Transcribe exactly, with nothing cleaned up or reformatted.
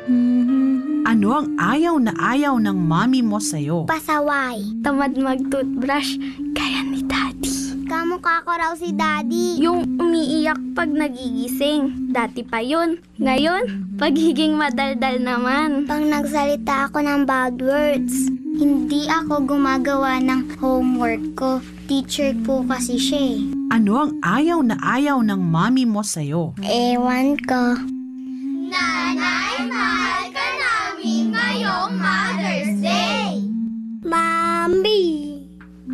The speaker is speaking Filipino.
Ano ang ayaw na ayaw ng mami mo sa'yo? Pasaway. Tamad mag-toothbrush, kaya ni Daddy. Kamukha ko raw si Daddy. Yung umiiyak pag nagigising. Dati pa yun. Ngayon, pagiging madaldal naman. Pag nagsalita ako ng bad words, hindi ako gumagawa ng homework ko. Teacher po kasi siya eh. Ano ang ayaw na ayaw ng mami mo sa'yo? Ewan ko.